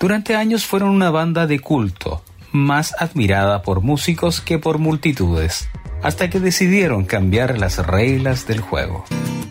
Durante años fueron una banda de culto, más admirada por músicos que por multitudes, hasta que decidieron cambiar las reglas del juego.